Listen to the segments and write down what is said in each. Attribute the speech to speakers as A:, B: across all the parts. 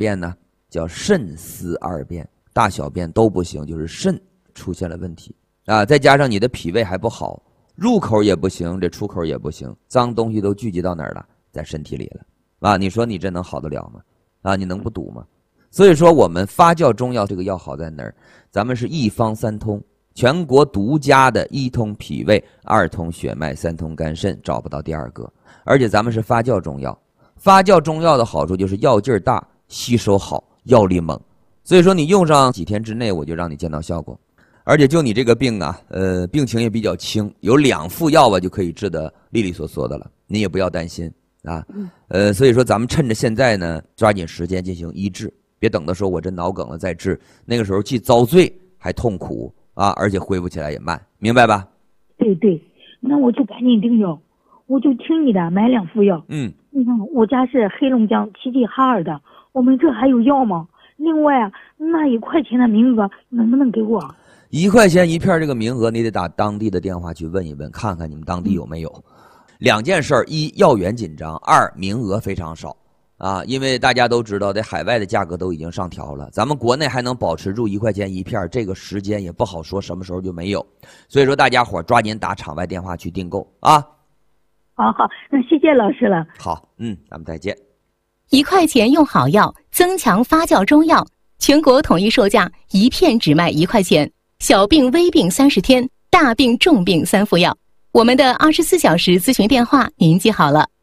A: 便呢？叫肾丝二便，大小便都不行，就是肾出现了问题啊。再加上你的脾胃还不好，入口也不行，这出口也不行，脏东西都聚集到哪儿了？在身体里了啊！你说你这能好得了吗？啊，你能不堵吗？所以说我们发酵中药这个药好在哪儿？咱们是一方三通，全国独家的一通脾胃、二通血脉、三通肝肾，找不到第二个。而且咱们是发酵中药，发酵中药的好处就是药劲儿大，吸收好，药力猛。所以说你用上几天之内，我就让你见到效果。而且就你这个病啊，病情也比较轻，有2副药吧就可以治得利利索索的了，你也不要担心啊。所以说咱们趁着现在呢，抓紧时间进行医治，别等到说我这脑梗了再治，那个时候既遭罪还痛苦啊，而且恢复起来也慢，明白吧？
B: 对对，那我就赶紧订药，我就听你的买2副药。你看我家是黑龙江齐齐哈尔的，我们这还有药吗？另外啊，那1块钱的名额能不能给我
A: ？1块钱1片这个名额，你得打当地的电话去问一问，看看你们当地有没有。2件事儿：一，药源紧张；2，名额非常少啊。因为大家都知道，这海外的价格都已经上调了，咱们国内还能保持住1块钱1片，这个时间也不好说什么时候就没有。所以说，大家伙抓紧打场外电话去订购啊。
B: 好，那谢谢老师了。
A: 好，咱们再见。
C: 1块钱用好药，增强发酵中药，全国统一售价，1片只卖1块钱。小病微病30天，大病重病3副药。我们的24小时咨询电话您记好了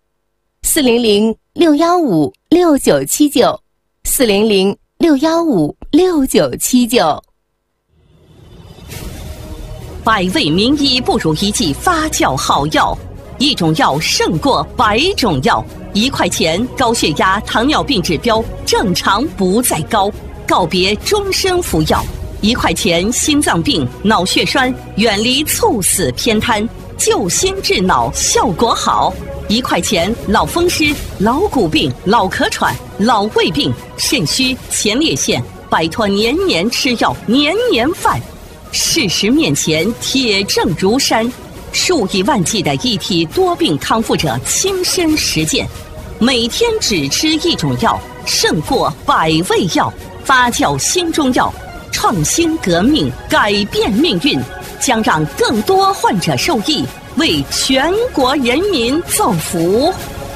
C: ：400-615-6979 400-615-6979。
D: 百味名医不如一剂发酵好药，一种药胜过100种药。1块钱，高血压、糖尿病指标正常不再高，告别终身服药。1块钱，心脏病、脑血栓远离猝死偏瘫，救心治脑效果好。1块钱，老风湿、老骨病、老咳喘、老胃病、肾虚、前列腺，摆脱年年吃药、年年犯。事实面前，铁证如山，数以万计的一体多病康复者亲身实践，每天只吃1种药，胜过100味药。发酵新中药，创新革命，改变命运，将让更多患者受益，为全国人民造福。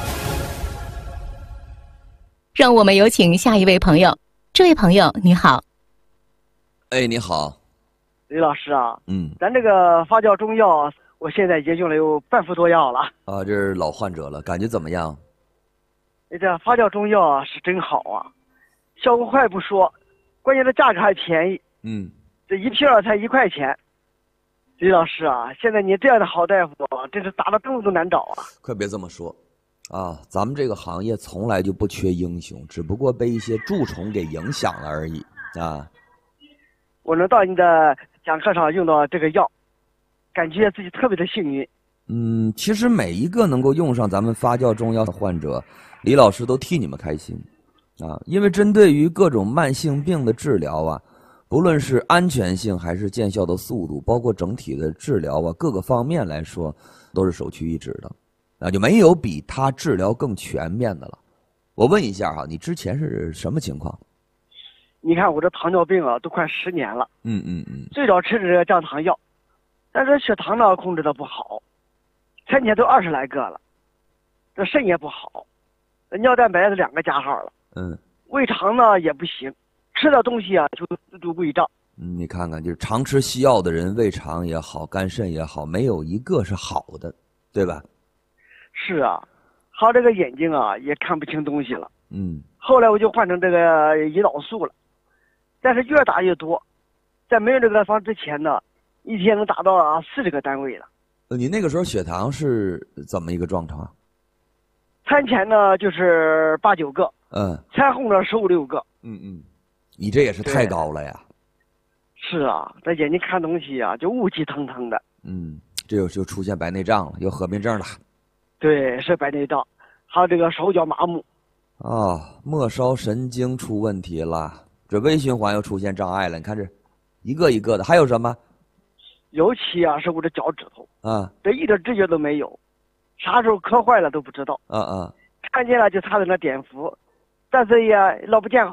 C: 让我们有请下一位朋友。这位朋友你好。
A: 你好。
E: 李老师啊，咱这个发酵中药，我现在已经用了有半副多药了。
A: 啊，这是老患者了，感觉怎么样？
E: 这发酵中药是真好啊，效果快不说，关键的价格还便宜。这1片才1块钱。李老师啊，现在你这样的好大夫，真是打了洞都难找啊！
A: 快别这么说，啊，咱们这个行业从来就不缺英雄，只不过被一些蛀虫给影响了而已啊。
E: 我能到你的讲课上用到这个药，感觉自己特别的幸运。
A: 其实每一个能够用上咱们发酵中药的患者，李老师都替你们开心啊！因为针对于各种慢性病的治疗啊，不论是安全性还是见效的速度，包括整体的治疗啊，各个方面来说都是首屈一指的，那就没有比他治疗更全面的了。我问一下哈，你之前是什么情况？
E: 你看我这糖尿病啊，都快10年了。最早吃的这个降糖药，但是血糖呢控制的不好，3天都20来个了，这肾也不好，尿蛋白是2个加号了。胃肠呢也不行，吃的东西啊就胃胀。
A: 你看看，就是常吃西药的人，胃肠也好，肝肾也好，没有一个是好的，对吧？
E: 是啊，还有这个眼睛啊也看不清东西了。后来我就换成这个胰岛素了，但是越打越多，在没有这个方之前呢，一天能达到40个单位了。
A: 你那个时候血糖是怎么一个状况？
E: 餐前呢就是8、9个，餐后呢15、16个。
A: 你这也是太高了呀。
E: 是啊，这眼睛看东西啊就雾气腾腾的。
A: 这就出现白内障了，有合并症了。
E: 对，是白内障，还有这个手脚麻木。
A: 末梢神经出问题了，这微循环又出现障碍了。你看这一个一个的，还有什么？
E: 尤其啊是我的脚趾头这一点知觉都没有，啥时候磕坏了都不知道。看见了就擦在那碘伏，但是也老不见好。